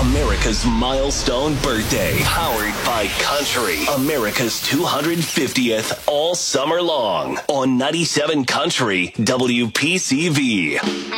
America's milestone birthday. Powered by Country. America's 250th all summer long. On 97 Country WPCV.